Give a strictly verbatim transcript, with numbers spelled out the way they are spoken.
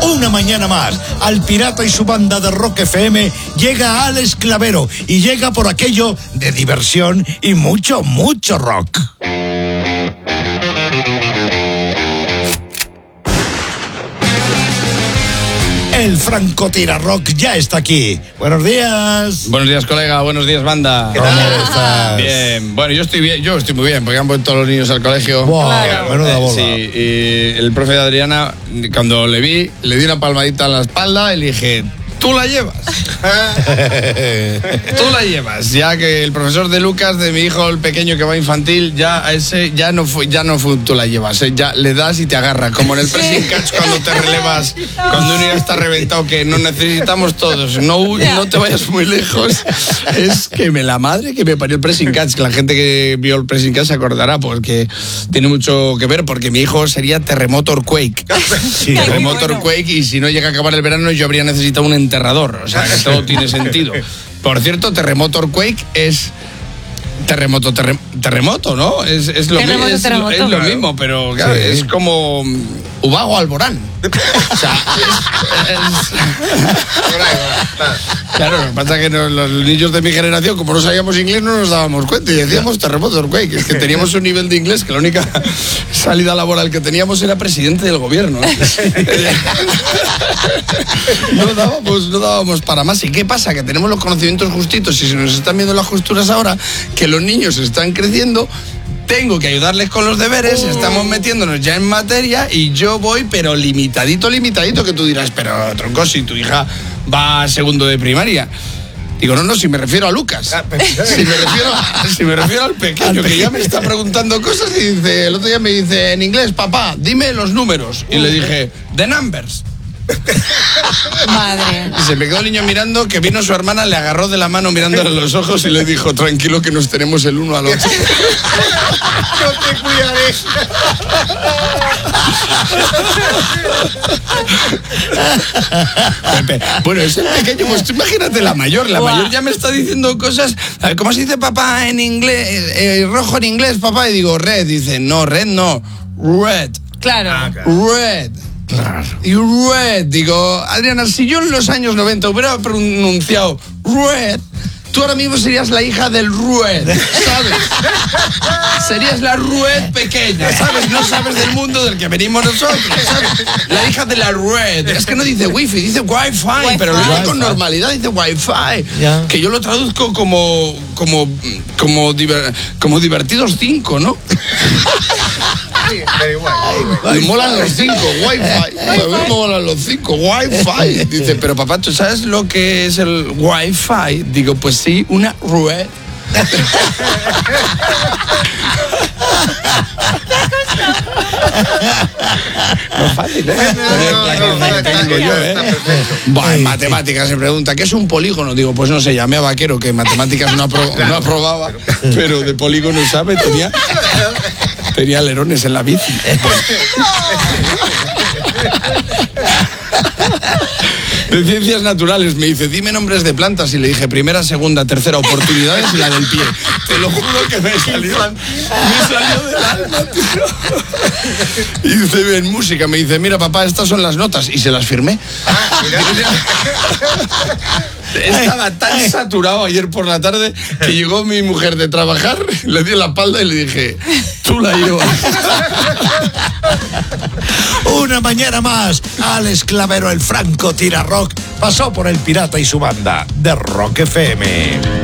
Una mañana más, al Pirata y su banda de Rock F M llega Alex Clavero y llega por aquello de diversión y mucho, mucho rock. El Francotira Rock ya está aquí. Buenos días. Buenos días, colega. Buenos días, banda. ¿Qué tal estás? Bien. Bueno, yo estoy bien. Yo estoy muy bien porque han vuelto los niños al colegio. Wow, claro. Menuda bola. Sí, y el profe de Adriana, cuando le vi, le di una palmadita en la espalda y le dije, tú la llevas. Tú la llevas. Ya que el profesor de Lucas, de mi hijo, el pequeño que va a infantil, ya a ese ya no fue, ya no fue, tú la llevas. ¿eh? Ya le das y te agarra. Como en el pressing catch cuando te relevas, cuando uno ya está reventado, que nos necesitamos todos. No, no te vayas muy lejos. Es que me la madre que me parió el pressing catch. Que la gente que vio el pressing catch se acordará porque tiene mucho que ver, porque mi hijo sería terremoto earthquake. Sí, terremoto earthquake, y si no llega a acabar el verano yo habría necesitado un enterrador, o sea que todo tiene sentido. Por cierto, terremoto earthquake es terremoto, terre, terremoto, ¿no? Es, es, lo, terremoto, es, terremoto. es lo mismo, pero claro, sí. Es como Ubago Alborán. O sea, es, es... Claro, lo que pasa es que no, los niños de mi generación, como no sabíamos inglés, no nos dábamos cuenta y decíamos terremoto earthquake. Es que teníamos un nivel de inglés que la única salida laboral que teníamos era presidente del gobierno. No dábamos, no dábamos para más. ¿Y qué pasa? Que tenemos los conocimientos justitos y se nos están viendo las costuras ahora, que los niños están creciendo. Tengo que ayudarles con los deberes, oh. Estamos metiéndonos ya en materia y yo voy, pero limitadito, limitadito, que tú dirás, pero tronco, si tu hija va a segundo de primaria. Digo, no, no, si me refiero a Lucas. Si me refiero, si me refiero al pequeño, que ya me está preguntando cosas y dice, el otro día me dice en inglés, papá, dime los números. Y le dije, the numbers. Madre. Y se me quedó el niño mirando, que vino su hermana, le agarró de la mano mirándole a los ojos y le dijo, tranquilo que nos tenemos el uno al otro. Yo te cuidaré. Pepe. Bueno, es el pequeño, pues imagínate la mayor, la mayor ya me está diciendo cosas, ¿cómo se dice papá en inglés? Eh, rojo en inglés, papá, y digo red, dice, no, red no, red. Claro. Ah, claro. Red. Claro. Y red, digo, Adriana, si yo en los años noventa hubiera pronunciado red, tú ahora mismo serías la hija del Rued, ¿sabes? Serías la Rued pequeña, ¿sabes? No sabes del mundo del que venimos nosotros, ¿sabes? La hija de la Rued. Es que no dice wifi, dice wifi, wi-fi, pero lo dice con normalidad, dice wifi. Yeah. Que yo lo traduzco como como como, diver, como divertidos cinco, ¿no? Sí, pero igual. Me molan los cinco, wifi. Me molan los cinco, wifi. Dice, pero papá, ¿tú sabes lo que es el wifi? Digo, pues sí, una rueda. No es fácil, ¿eh? La que tengo yo, ¿eh? Bah, en matemáticas se pregunta, ¿qué es un polígono? Digo, pues no sé, llamé a Vaquero, que en matemáticas no, apro no aprobaba, pero de polígono sabe, tenía... Tenía alerones en la bici. De ciencias naturales me dice, dime nombres de plantas, y le dije primera, segunda, tercera, oportunidades y la del pie. Te lo juro que me salió, me salió del alma, tío. Y dice, en música, me dice, mira papá, estas son las notas, y se las firmé. Estaba tan saturado ayer por la tarde que llegó mi mujer de trabajar, le di la espalda y le dije, tú la llevas. Una mañana más, Alex Clavero, el Francotira Rock, pasó por el Pirata y su banda de Rock F M.